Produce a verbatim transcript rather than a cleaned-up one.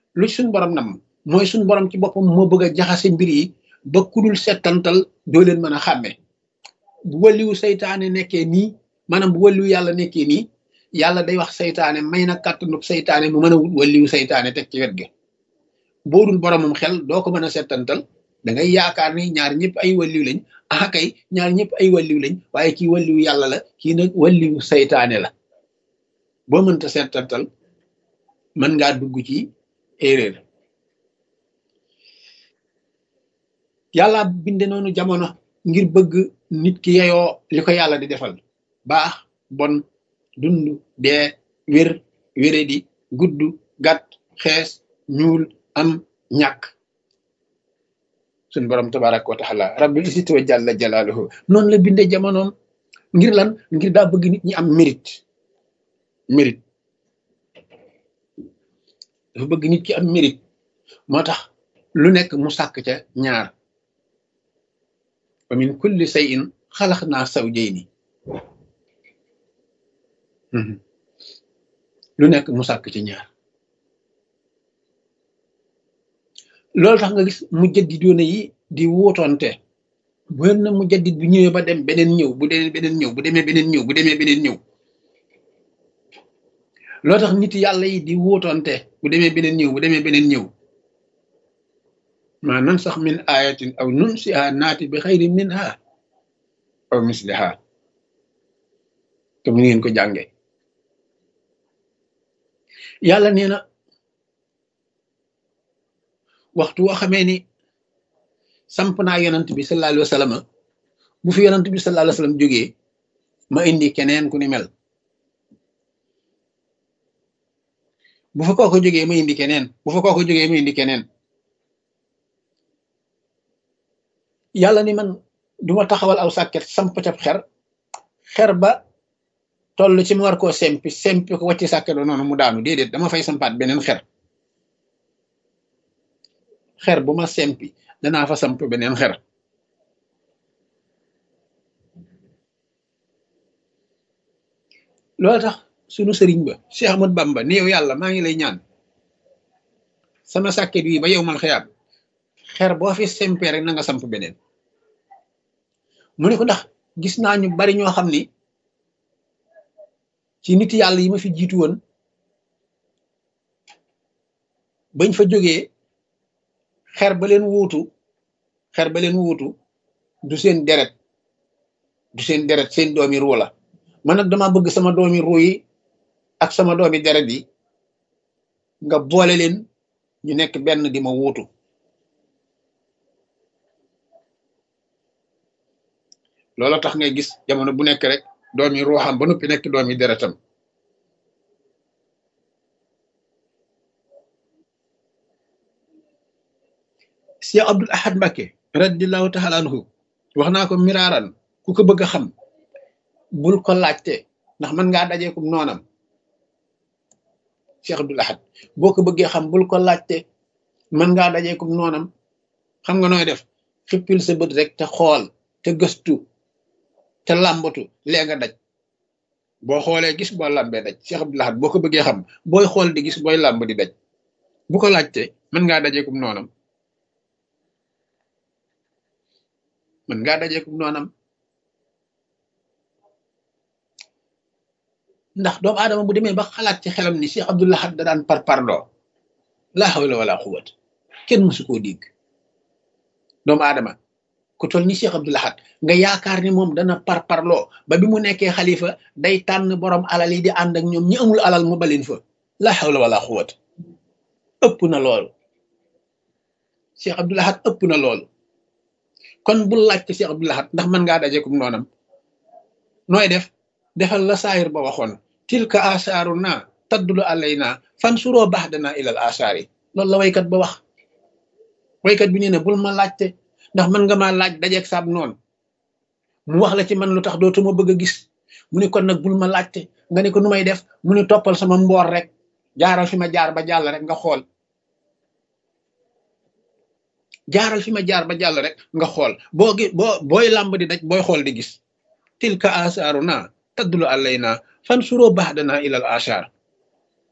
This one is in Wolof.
lu ci suñ borom nam mooy suñ borom ci boppam moo bëgg a jaxase mbir yi ba kudul settantal doo leen mën a xàmme bu wàlliwu saytaane nekkee nii maanaam bu wàlliwu yàlla nekkee nii yàlla day wax saytaane may na kàttanub saytaane mu mën a wut wàlliwu saytaane teg ci wet ga boo dul boromam xel doo ko mën a settantal da ngay yaakaar ni ñaar ñëpp ay wàlliw lañ ah kay ñaar ñëpp ay wàlliw lañ waaye kii wàlliwu yàlla la kii nag wàlliwu saytaane la boo mënta settantal mën ngaa dugg ci erreur yàlla binde noonu jamono ngir bëgg nit ki yeyoo li ko yàlla di defal baax bon dund dee wér wéredi gudd gàtt xees ñuul am ñàkk suñ borom tabaraka wa taala rabbil izzati wa jalla jalaaluhu noonu la binde jamonoom ngir lan ngir daa bëgg nit ñi am mérite mérite dafa bëgg nit ki am mérite moo tax lu nekk mu sàkk ca ñaar wa min kulli shay'in xalaqnaa zawjayni lu nekk mu sàkk ci ñaar loolu tax nga gis mujjaddidoona yi di wuutoonte bu na mujaddid bu ñëwee ba dem beneen ñëw bu demee beneen ñëw bu demee beneen ñëw bu demee beneen ñëw loolu tax nit yàlla yi di wuutoonte bu demee beneen ñëw bu demee beneen ñëw maa nan sax min ayatin aw nunsiha naati bi xayrin minha aw misliha comme ni ngeen ko jànge yàlla nee na waxtu woo xamee ni samp naa yonant bi sallallahu alayhi wa sallam bu fi yonant bi sallallahu alayhi wa sallam jógee ma indi keneen ku ni mel bu fa kooko jógee ma indi keneen bu fa kooko jógee ma indi keneen yàlla ni man duma taxawal aw sàkket samp cab xer xer ba toll ci mu war koo sempi sempi ko wàcci sàkket do noonu mu daanu déedéet dama fay sampaat beneen xer xer bu ma sempi danaa fa samp beneen xer loolu tax sunu sëriñ ba Cheikh Ahmad Bamba ni yow yàlla maa ngi lay ñaan sama sàkket wi ba yow mal xiyaam xer boo fi sempee rek na nga samp beneen mu ne ko ndax gis naa ñu bari ñoo xam ni ci nit yàlla yi ma fi jiitu woon bañ fa jógee xer ba leen wuutu xer ba leen wuutu du seen deret du seen deret seen doomi ruu la man nag dama bëgg sama doomi ruu yi ak sama doomi deret yi nga boole leen ñu nekk benn di ma wuutu loolu tax ngay gis jamono bu nekk rek doomi ruuxam ba noppi nekk doomi deretam Cheikh Abdoul Ahad Mbacké radiyallahu taala anhu wax naa ko miraaran ku ko bëgg a xam bul ko laajte ndax mën ngaa dajeekum noonam Cheikh Abdoul Ahad boo ko bëggee xam bul ko laajte mën ngaa dajeekum noonam xam nga nooy def xippil sa bët rek te xool te gëstu te làmbatu lee nga daj boo xoolee gis boo làmbee daj Cheikh Abdoul Ahad boo ko bëggee xam booy xool di gis booy làmb di daj bu ko laajte mën ngaa dajeekum noonam mën ngaa dajeekum noonam ndax doomu aadama bu demee ba xalaat ci xelam ni Cheikh Abdoul Ahad da daan par parloo laa hawla wala quwwata kenn mësu koo dégg doomu aadama ku toll ni Cheikh Abdoul Ahad nga yaakaar ni moom dana par parloo ba bi mu nekkee xalifa day tànn borom alal yi di ànd ak ñoom ñi amul alal mu balin fa laa hawla wala quwwata ëpp na loolu Cheikh Abdoul Ahad ëpp na loolu kon bul laajte Cheikh Abdoul Ahad ndax mën ngaa dajeekum noonam nooy def defal la saayir ba waxoon tilka asaaru naa taddulu alayna fan suroo baax danaa ilal asaar yi loolu la waykat ba wax waykat bi nee na bul ma laajte ndax mën nga maa laaj dajeeg saab noonu mu wax la ci man lu tax dootuma bëgg a gis mu ne kon nag bul ma laajte nga ne ko nu may def mu ne toppal sama mboor rek jaaral fi ma jaar ba jàll rek nga xool jaaral fi ma jaar ba jàll rek nga xool boo gi boo booy làmb di daj booy xool di gis tilka asaaru naa taddulu alayna fan suroo baax danaa ilal asaar